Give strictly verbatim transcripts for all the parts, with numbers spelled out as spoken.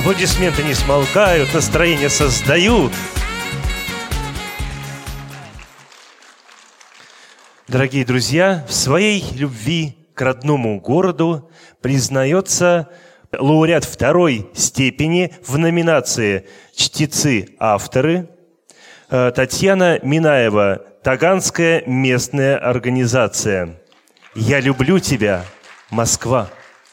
Аплодисменты не смолкают, настроение создают. Дорогие друзья, в своей любви к родному городу признается лауреат второй степени в номинации «Чтецы-авторы» Татьяна Минаева, Таганская местная организация. «Я люблю тебя, Москва».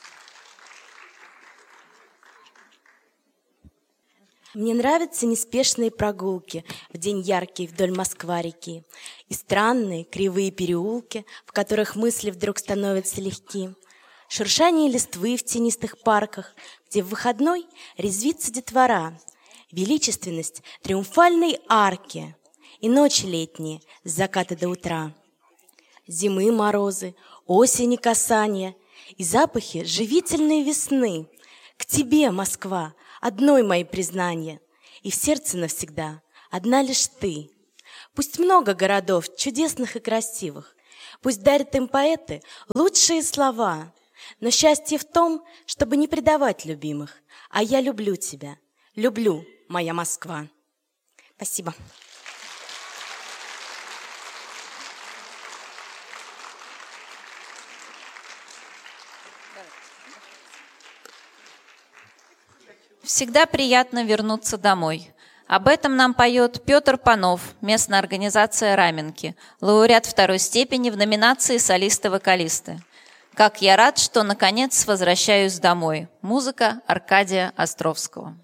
Мне нравятся неспешные прогулки в день яркий вдоль Москва-реки и странные кривые переулки, в которых мысли вдруг становятся легки. Шуршание листвы в тенистых парках, где в выходной резвится детвора, величественность триумфальной арки и ночи летние с заката до утра. Зимы морозы, осени касания и запахи живительной весны. К тебе, Москва, одной мои признания, и в сердце навсегда одна лишь ты. Пусть много городов чудесных и красивых, пусть дарят им поэты лучшие слова, но счастье в том, чтобы не предавать любимых. А я люблю тебя, люблю, моя Москва. Спасибо. Всегда приятно вернуться домой. Об этом нам поет Петр Панов, местная организация «Раменки», лауреат второй степени в номинации «Солисты-вокалисты». «Как я рад, что наконец возвращаюсь домой». Музыка Аркадия Островского.